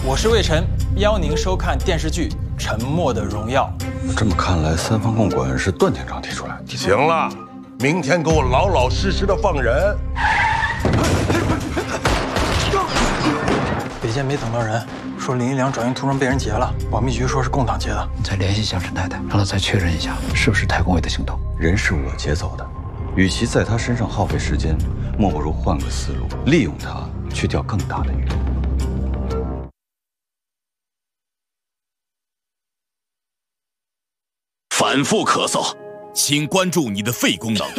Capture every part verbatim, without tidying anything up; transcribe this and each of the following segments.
我是魏晨，邀您收看电视剧《沉默的荣耀》。 这么看来，三方共管是段厅长提出来的。 行了，明天给我老老实实的放人。 北监没等到人，说林一良转运途中被人劫了，保密局说是共党劫的。 你再联系向陈太太，让她再确认一下，是不是太公委的行动。 人是我劫走的，与其在他身上耗费时间，莫不如换个思路，利用他去钓更大的鱼。 反复咳嗽，请关注你的肺功能。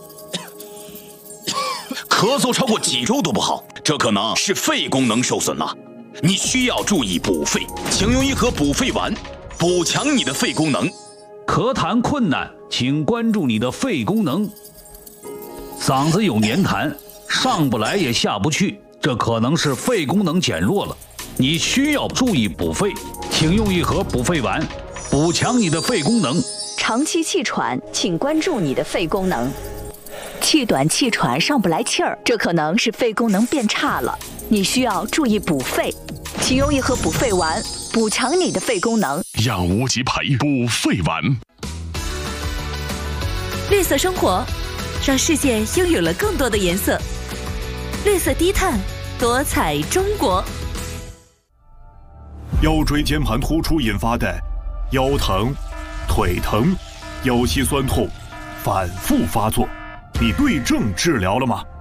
咳嗽超过几周都不好，这可能是肺功能受损了。你需要注意补肺，请用一盒补肺丸，补强你的肺功能。 咳痰困难，请关注你的肺功能。嗓子有黏痰，上不来也下不去，这可能是肺功能减弱了。你需要注意补肺，请用一盒补肺丸，补强你的肺功能。 长期气喘，请关注你的肺功能。气短气喘，上不来气儿，这可能是肺功能变差了。你需要注意补肺，请用一盒补肺丸，补强你的肺功能。 养无极培补肺丸。 绿色生活，让世界拥有了更多的颜色。绿色低碳，多彩中国。 腰椎间盘突出引发的腰疼、腿疼、腰膝酸痛反复发作，你对症治疗了吗？